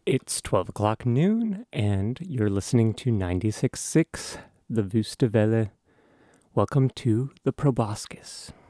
It's 12 o'clock noon, and you're listening to 96.6, the Wüste Welle. Welcome to the Proboscis.